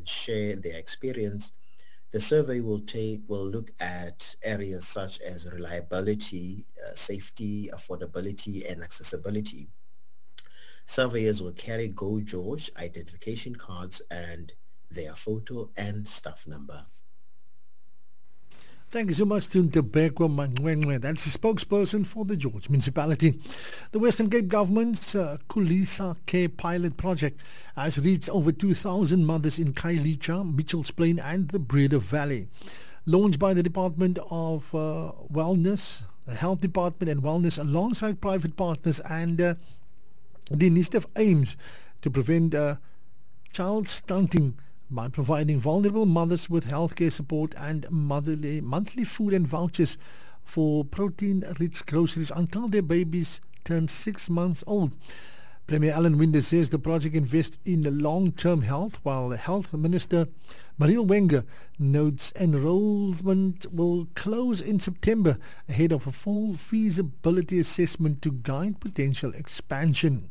and share their experience. The survey will look at areas such as reliability, safety, affordability, and accessibility. Surveyors will carry Go George identification cards and their photo and staff number. Thank you so much to Ntobeko Mangwengwe. That's the spokesperson for the George Municipality. The Western Cape Government's Khulisa Care Pilot Project has reached over 2,000 mothers in Khayelitsha, Mitchells Plain and the Breede Valley. Launched by the Department of Wellness, the Health Department and Wellness alongside private partners, and the initiative aims to prevent child stunting by providing vulnerable mothers with healthcare support and monthly food and vouchers for protein-rich groceries until their babies turn 6 months old. Premier Alan Winder says the project invests in long-term health, while the Health Minister Mariel Wenger notes enrollment will close in September ahead of a full feasibility assessment to guide potential expansion.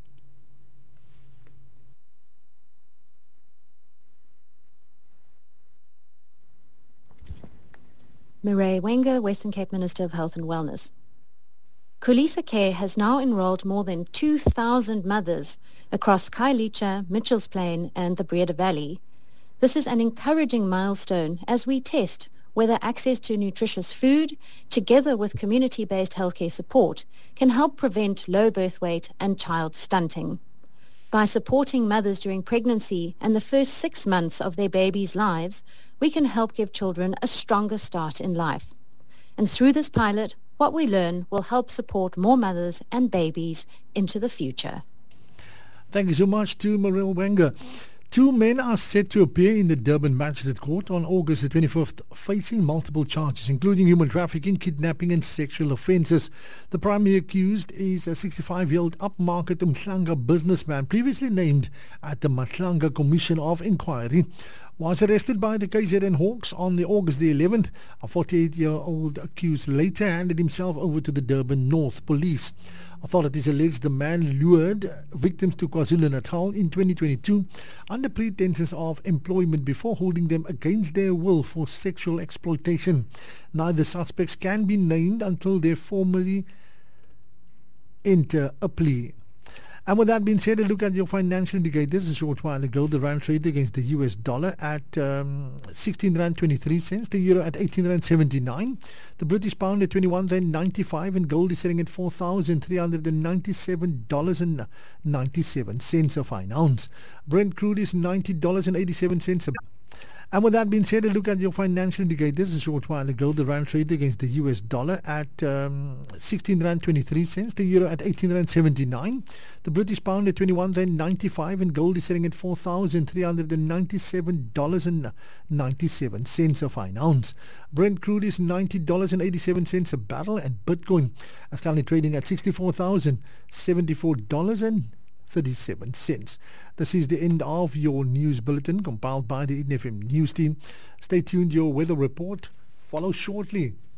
Mireille Wenger, Western Cape Minister of Health and Wellness. Khulisa Care has now enrolled more than 2,000 mothers across Khayelitsha, Mitchells Plain and the Breede Valley. This is an encouraging milestone as we test whether access to nutritious food, together with community-based healthcare support, can help prevent low birth weight and child stunting. By supporting mothers during pregnancy and the first 6 months of their babies' lives, we can help give children a stronger start in life. And through this pilot, what we learn will help support more mothers and babies into the future. Thank you so much to Mariel Wenger. 2 men are set to appear in the Durban Magistrate Court on August the 25th, facing multiple charges, including human trafficking, kidnapping and sexual offences. The primary accused is a 65-year-old upmarket Mhlanga businessman, previously named at the Mhlanga Commission of Inquiry. Was arrested by the KZN Hawks on the August the 11th. A 48-year-old accused later handed himself over to the Durban North Police. Authorities allege the man lured victims to KwaZulu-Natal in 2022 under pretenses of employment before holding them against their will for sexual exploitation. Neither suspects can be named until they formally enter a plea. And with that being said, a look at your financial indicators. A short while ago, the rand traded against the US dollar at 16 rand 23 cents, the euro at 18 rand 79, the British pound at 21 rand 95, and gold is selling at $4,397.97 a fine ounce. Brent crude is $90.87 a. And with that being said, a look at your financial indicators. A short while ago, the rand traded against the US dollar at 16 rand 23 cents, the euro at 18 rand 79, the British pound at 21 rand 95, and gold is selling at $4,397.97 a fine ounce. Brent crude is $90.87 a barrel, and Bitcoin is currently trading at $64,074.37. This is the end of your news bulletin compiled by the Eden FM news team. Stay tuned, your weather report follows shortly.